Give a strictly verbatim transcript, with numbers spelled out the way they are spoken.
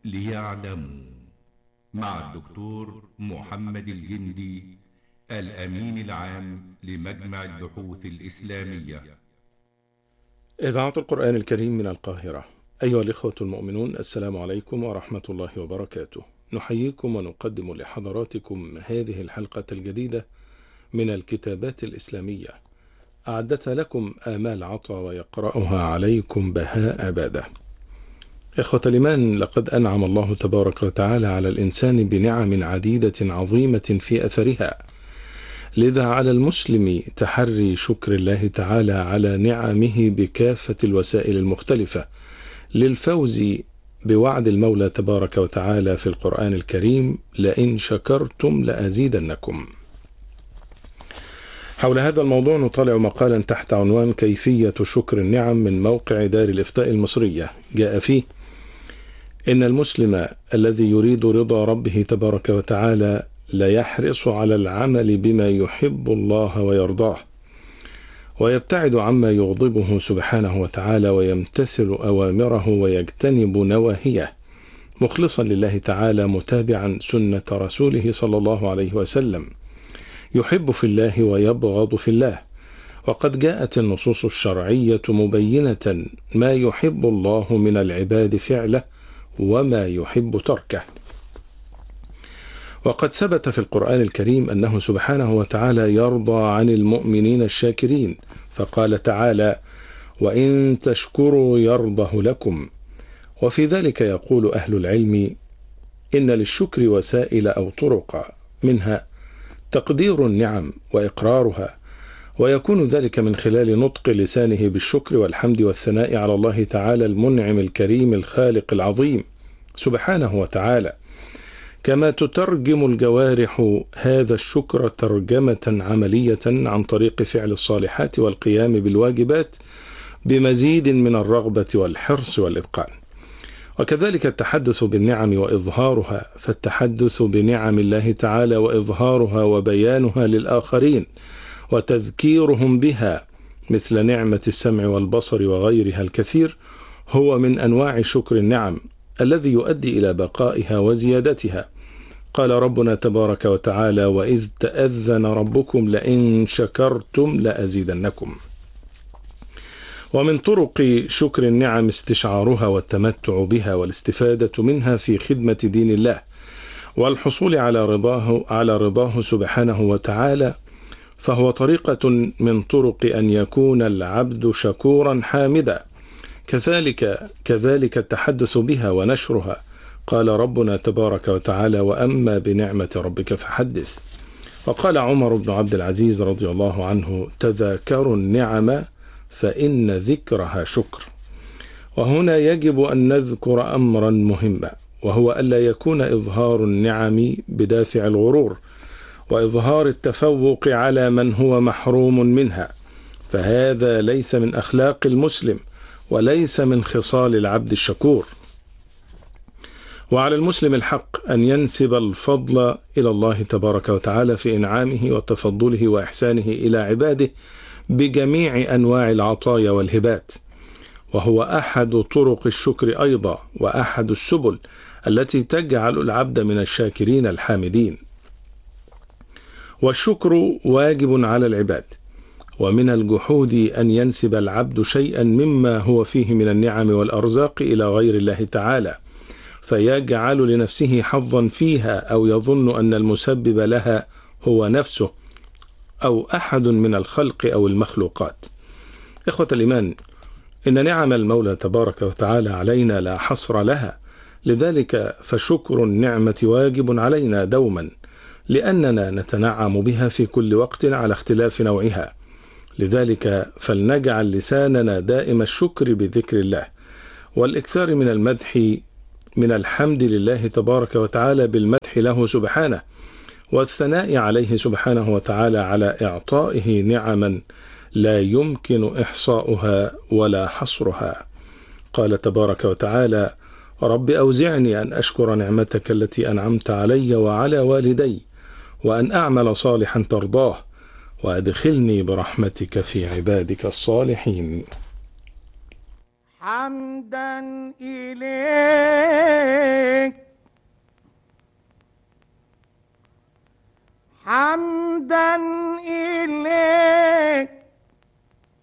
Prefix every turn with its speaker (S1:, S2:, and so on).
S1: ليعلموا، مع الدكتور محمد الجندي، الأمين العام لمجمع البحوث الإسلامية.
S2: إذاعة القرآن الكريم من القاهرة. أيها الإخوة المؤمنون، السلام عليكم ورحمة الله وبركاته. نحييكم ونقدم لحضراتكم هذه الحلقة الجديدة من الكتابات الإسلامية، أعدتها لكم آمال عطا ويقرأها عليكم بهاء عبادة. إخوة الإيمان، لقد أنعم الله تبارك وتعالى على الإنسان بنعم عديدة عظيمة في أثرها، لذا على المسلم تحري شكر الله تعالى على نعمه بكافة الوسائل المختلفة للفوز بوعد المولى تبارك وتعالى في القرآن الكريم: لئن شكرتم لأزيدنكم. حول هذا الموضوع نطالع مقالا تحت عنوان كيفية شكر النعم من موقع دار الإفتاء المصرية، جاء فيه: إن المسلم الذي يريد رضا ربه تبارك وتعالى لا يحرص على العمل بما يحب الله ويرضاه، ويبتعد عما يغضبه سبحانه وتعالى، ويمتثل أوامره ويجتنب نواهيه، مخلصا لله تعالى متابعا سنة رسوله صلى الله عليه وسلم، يحب في الله ويبغض في الله. وقد جاءت النصوص الشرعية مبينة ما يحب الله من العباد فعله وما يحب تركه. وقد ثبت في القرآن الكريم أنه سبحانه وتعالى يرضى عن المؤمنين الشاكرين، فقال تعالى: وإن تشكروا يرضه لكم. وفي ذلك يقول أهل العلم إن للشكر وسائل أو طرق، منها تقدير النعم وإقرارها، ويكون ذلك من خلال نطق لسانه بالشكر والحمد والثناء على الله تعالى المنعم الكريم الخالق العظيم سبحانه وتعالى، كما تترجم الجوارح هذا الشكر ترجمة عملية عن طريق فعل الصالحات والقيام بالواجبات بمزيد من الرغبة والحرص والإتقان. وكذلك التحدث بالنعم وإظهارها، فالتحدث بنعم الله تعالى وإظهارها وبيانها للآخرين وتذكيرهم بها، مثل نعمة السمع والبصر وغيرها الكثير، هو من أنواع شكر النعم الذي يؤدي إلى بقائها وزيادتها. قال ربنا تبارك وتعالى: وإذ تأذن ربكم لئن شكرتم لأزيدنكم. ومن طرق شكر النعم استشعارها والتمتع بها والاستفادة منها في خدمة دين الله والحصول على رضاه على رضاه سبحانه وتعالى، فهو طريقة من طرق أن يكون العبد شكورا حامدا. كذلك كذلك التحدث بها ونشرها. قال ربنا تبارك وتعالى: وأما بنعمة ربك فحدث. وقال عمر بن عبد العزيز رضي الله عنه: تذاكروا النعم فإن ذكرها شكر. وهنا يجب أن نذكر أمرا مهما، وهو ألا يكون إظهار النعم بدافع الغرور وإظهار التفوق على من هو محروم منها، فهذا ليس من أخلاق المسلم وليس من خصال العبد الشكور. وعلى المسلم الحق أن ينسب الفضل إلى الله تبارك وتعالى في إنعامه وتفضله وإحسانه إلى عباده بجميع أنواع العطايا والهبات، وهو أحد طرق الشكر أيضا، وأحد السبل التي تجعل العبد من الشاكرين الحامدين. والشكر واجب على العباد، ومن الجحود أن ينسب العبد شيئا مما هو فيه من النعم والأرزاق إلى غير الله تعالى، فيجعل لنفسه حظا فيها، أو يظن أن المسبب لها هو نفسه أو أحد من الخلق أو المخلوقات. إخوة الإيمان، إن نعم المولى تبارك وتعالى علينا لا حصر لها، لذلك فشكر النعمة واجب علينا دوما، لأننا نتنعم بها في كل وقت على اختلاف نوعها. لذلك فلنجعل لساننا دائم الشكر بذكر الله والإكثار من المدح، من الحمد لله تبارك وتعالى بالمدح له سبحانه، والثناء عليه سبحانه وتعالى على إعطائه نعما لا يمكن إحصاؤها ولا حصرها. قال تبارك وتعالى: رب أوزعني أن أشكر نعمتك التي أنعمت علي وعلى والدي، وأن أعمل صالحا ترضاه، وأدخلني برحمتك في عبادك الصالحين.
S3: حمدا إليك حمدا إليه